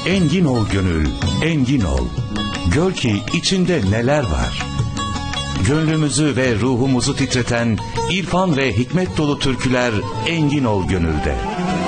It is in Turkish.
Engin ol gönül, engin ol. Gör ki içinde neler var. Gönlümüzü ve ruhumuzu titreten irfan ve hikmet dolu türküler engin ol gönülde.